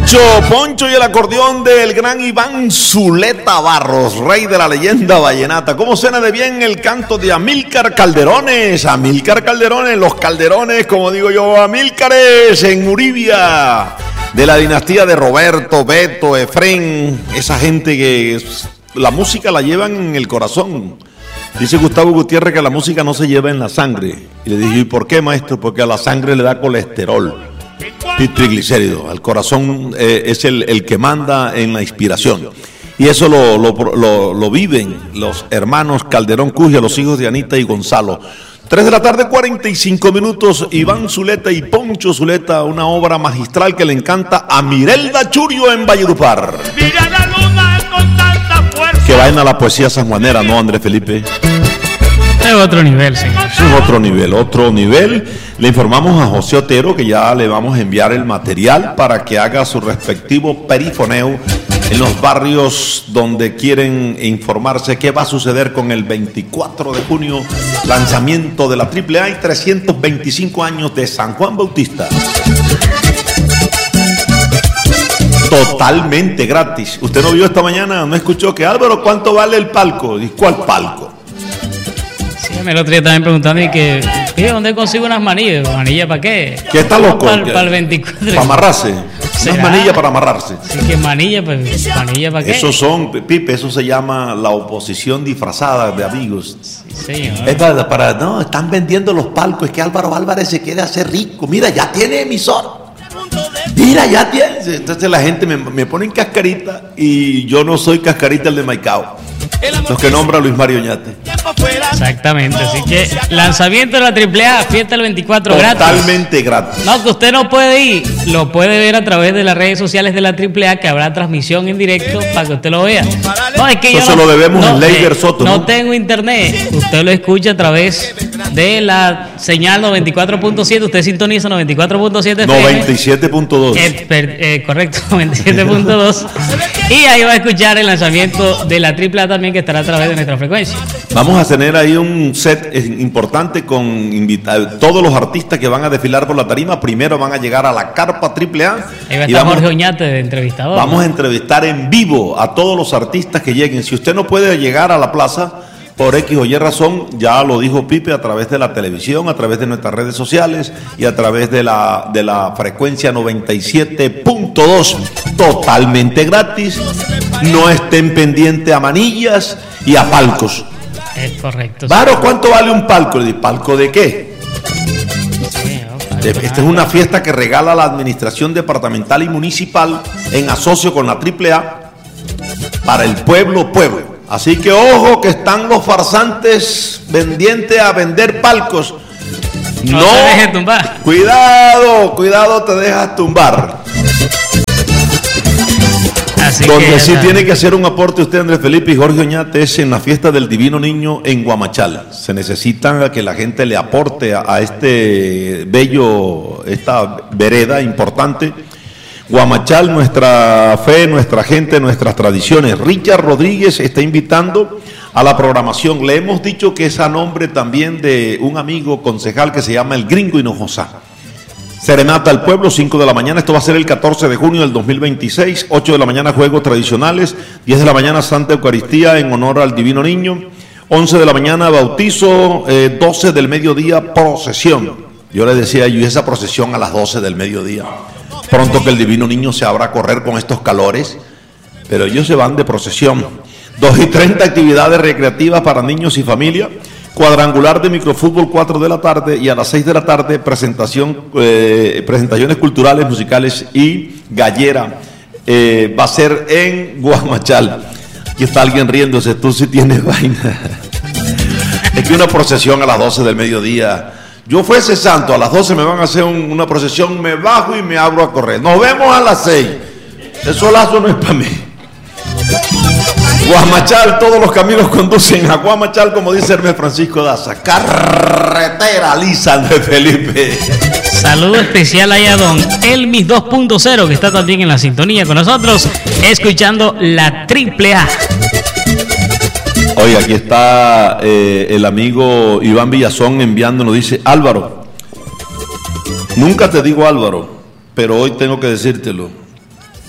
Poncho y el acordeón del gran Iván Zuleta Barros, rey de la leyenda vallenata. ¿Cómo suena de bien el canto de Amílcar Calderones? Amílcar Calderones, los Calderones, como digo yo, Amílcares en Uribia, de la dinastía de Roberto, Beto, Efrén, esa gente que la música la llevan en el corazón. Dice Gustavo Gutiérrez que la música no se lleva en la sangre. Y le dije, ¿y por qué, maestro? Porque a la sangre le da colesterol y triglicéridos. Al corazón es el que manda en la inspiración. Y eso lo viven los hermanos Calderón Cugia, los hijos de Anita y Gonzalo. 3 de la tarde, 45 minutos. Iván Zuleta y Poncho Zuleta, una obra magistral que le encanta a Mirelda Churio en Valledupar. Mira la luna con tanta fuerza. Que vayan a la poesía sanjuanera, ¿no, Andrés Felipe? Es otro nivel, señor. Es otro nivel. Le informamos a José Otero que ya le vamos a enviar el material para que haga su respectivo perifoneo en los barrios donde quieren informarse qué va a suceder con el 24 de junio, lanzamiento de la AAA y 325 años de San Juan Bautista. Totalmente gratis. ¿Usted no vio esta mañana, no escuchó que Álvaro, cuánto vale el palco? ¿Y cuál palco? Sí, el otro día también preguntando y que, ¿dónde consigo unas manillas? ¿Manillas para qué? ¿Qué está loco? Para el 24. Para amarrarse. Unas manillas para amarrarse. Sí, que manilla, pues, manilla para qué. Esos son, Pipe, eso se llama la oposición disfrazada de amigos. Sí, señor. Es no, están vendiendo los palcos, es que Álvaro Álvarez se quiere hacer rico. Mira, ya tiene emisor. Mira, ya tiene. Entonces la gente me pone en cascarita y yo no soy cascarita el de Maicao. Los que nombra Luis Mario Oñate. Exactamente, así que lanzamiento de la AAA, fiesta el 24 gratis. Totalmente gratis. No, que usted no puede ir, lo puede ver a través de las redes sociales de la AAA, que habrá transmisión en directo para que usted lo vea. No, es que eso se lo debemos a Leider Soto. No tengo internet, usted lo escucha a través de la señal 94.7, usted sintoniza 94.7 97.2. Correcto, 97.2. Y ahí va a escuchar el lanzamiento de la AAA también, que estará a través de nuestra frecuencia. Vamos a tener ahí un set importante con todos los artistas que van a desfilar por la tarima. Primero van a llegar a la carpa AAA. Ahí va a estar Jorge Oñate de entrevistador. Vamos a entrevistar en vivo a todos los artistas que lleguen. Si usted no puede llegar a la plaza por X o Y razón, ya lo dijo Pipe, a través de la televisión, a través de nuestras redes sociales y a través de la frecuencia 97.2, totalmente gratis. No estén pendientes a manillas y a palcos. Es correcto. Varo, ¿cuánto vale un palco? ¿El palco de qué? Esta es una fiesta que regala la administración departamental y municipal en asocio con la AAA para el pueblo. Así que ojo que están los farsantes pendientes a vender palcos. No se deje tumbar. Cuidado, te dejas tumbar. Así donde sí tiene que hacer un aporte usted, Andrés Felipe y Jorge Oñate, es en la fiesta del Divino Niño en Guamachal. Se necesita que la gente le aporte a esta vereda importante. Guamachal, nuestra fe, nuestra gente, nuestras tradiciones. Richard Rodríguez está invitando a la programación. Le hemos dicho que es a nombre también de un amigo concejal que se llama el Gringo Hinojosa. Serenata al pueblo, 5 de la mañana. Esto va a ser el 14 de junio del 2026. 8 de la mañana, juegos tradicionales. 10 de la mañana, Santa Eucaristía en honor al Divino Niño. 11 de la mañana, bautizo. 12 del mediodía, procesión. Yo le decía, y esa procesión a las 12 del mediodía. Pronto que el Divino Niño se habrá a correr con estos calores, pero ellos se van de procesión. 2:30, actividades recreativas para niños y familia. Cuadrangular de microfútbol, 4 de la tarde, y a las 6 de la tarde presentaciones culturales, musicales y gallera. Va a ser en Guamachal. Aquí está alguien riéndose, tú sí tienes vaina. Es que una procesión a las 12 del mediodía. Yo fuese santo, a las 12 me van a hacer una procesión, me bajo y me abro a correr. Nos vemos a las 6. El solazo no es para mí. Guamachal, todos los caminos conducen a Guamachal, como dice Hermes Francisco Daza. Carretera lisa, Andrés Felipe. Saludo especial ahí a don Elmis 2.0, que está también en la sintonía con nosotros, escuchando la AAA. Oye, aquí está el amigo Iván Villazón enviándonos, dice: Álvaro, nunca te digo Álvaro, pero hoy tengo que decírtelo.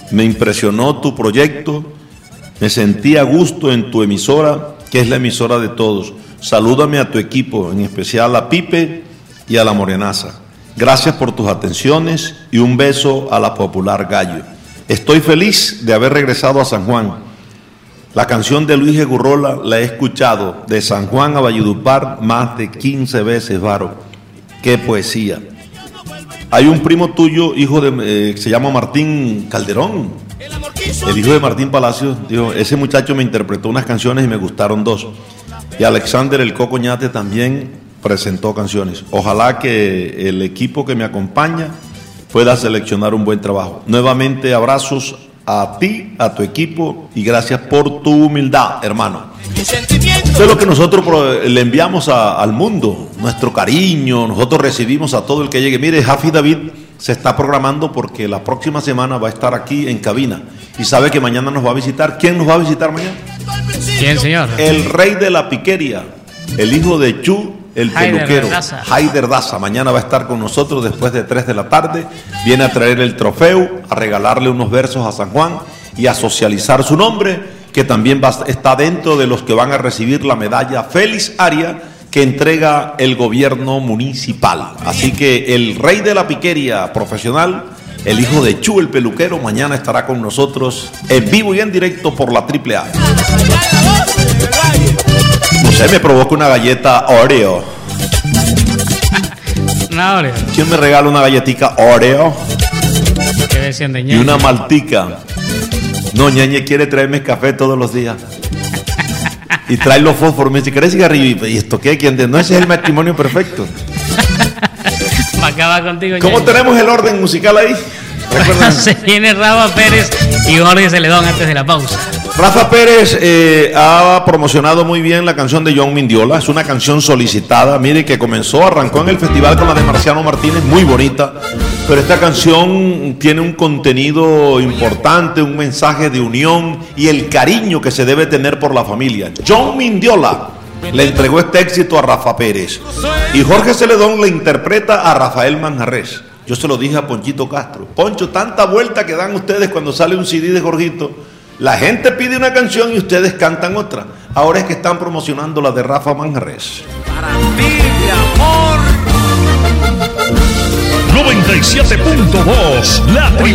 Me impresionó tu proyecto. Me sentí a gusto en tu emisora, que es la emisora de todos. Salúdame a tu equipo, en especial a Pipe y a la Morenaza. Gracias por tus atenciones y un beso a la popular Gallo. Estoy feliz de haber regresado a San Juan. La canción de Luis Egurrola la he escuchado de San Juan a Valledupar más de 15 veces, Varo. ¡Qué poesía! Hay un primo tuyo, hijo de, se llama Martín Calderón, el hijo de Martín Palacios. Dijo, ese muchacho me interpretó unas canciones y me gustaron dos. Y Alexander el Coco Ñate también presentó canciones. Ojalá que el equipo que me acompaña pueda seleccionar un buen trabajo. Nuevamente, abrazos a ti, a tu equipo, y gracias por tu humildad, hermano. Eso es lo que nosotros le enviamos al mundo, nuestro cariño. Nosotros recibimos a todo el que llegue. Mire, Jafi David se está programando porque la próxima semana va a estar aquí en cabina y sabe que mañana nos va a visitar. ¿Quién nos va a visitar mañana? ¿Quién, señor? El rey de la piquería, el hijo de Chu, el peluquero, Haider Daza. Mañana va a estar con nosotros después de 3 de la tarde. Viene a traer el trofeo, a regalarle unos versos a San Juan y a socializar su nombre, que también está dentro de los que van a recibir la medalla Félix Aria que entrega el gobierno municipal. Así que el rey de la piquería profesional, el hijo de Chu, el peluquero, mañana estará con nosotros en vivo y en directo por la AAA. No sé, me provoca una galleta Oreo. Una Oreo. ¿Quién me regala una galletica Oreo? ¿Qué decían de Y Ñeñe? una maltica. No, Ñeñe quiere traerme café todos los días. Y trae los fósforos. Me dice, ¿querés cigarrillo? ¿Y esto qué? ¿Quién no? Ese es el matrimonio perfecto. Acaba contigo, ¿Cómo Ñeñe. tenemos el orden musical ahí? ¿Recuerdan? Se viene Rafa Pérez y Jorge Celedón antes de la pausa. Rafa Pérez ha promocionado muy bien la canción de John Mindiola. Es una canción solicitada. Mire que arrancó en el festival con la de Marciano Martínez, muy bonita. Pero esta canción tiene un contenido importante, un mensaje de unión y el cariño que se debe tener por la familia. John Mindiola le entregó este éxito a Rafa Pérez y Jorge Celedón le interpreta a Rafael Manjarres. Yo se lo dije a Ponchito Castro. Poncho, tanta vuelta que dan ustedes cuando sale un CD de Jorgito. La gente pide una canción y ustedes cantan otra. Ahora es que están promocionando la de Rafa Manjarres. Para ti, mi amor. 97.2 La Triple